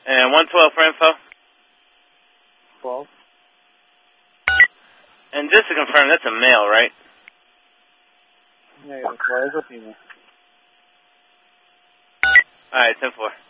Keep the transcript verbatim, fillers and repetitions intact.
And one twelve for info. twelve. And just to confirm, that's a male, right? Negative. Well, it's a female. All right, ten four.